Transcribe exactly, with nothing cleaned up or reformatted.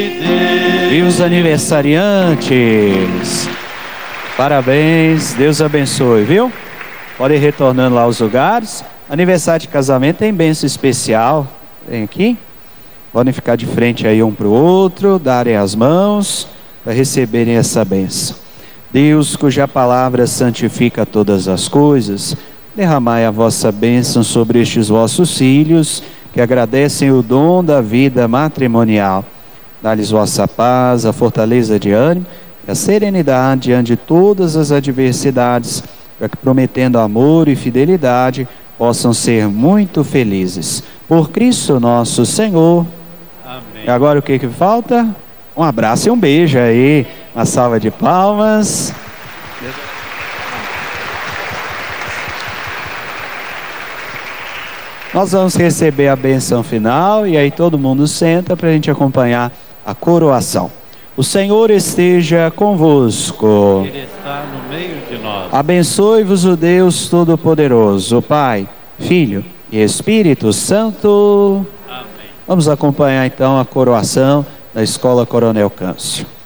E os aniversariantes, parabéns, Deus abençoe, viu? Podem ir retornando lá aos lugares. Aniversário de casamento tem bênção especial, tem aqui. Podem ficar de frente aí um para o outro, darem as mãos para receberem essa bênção. Deus, cuja palavra santifica todas as coisas, derramai a vossa bênção sobre estes vossos filhos, que agradecem o dom da vida matrimonial. Dá-lhes vossa paz, a fortaleza de ânimo e a serenidade diante de todas as adversidades, para que, prometendo amor e fidelidade, possam ser muito felizes. Por Cristo nosso Senhor. Amém. E agora o que que falta? Um abraço e um beijo aí, uma salva de palmas. Nós vamos receber a bênção final e aí todo mundo senta para a gente acompanhar a coroação. O Senhor esteja convosco. Ele está no meio de nós. Abençoe-vos o Deus Todo-Poderoso, o Pai, Filho e Espírito Santo. Amém. Vamos acompanhar então a coroação da Escola Coronel Câncio.